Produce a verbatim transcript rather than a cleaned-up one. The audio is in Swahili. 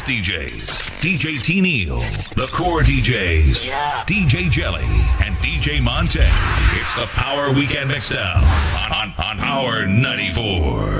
D Js, D J T Neil, the Core D Js, yeah. D J Jelly, and D J Monte. It's the Power Weekend Mixdown on, on, on Power ninety-four.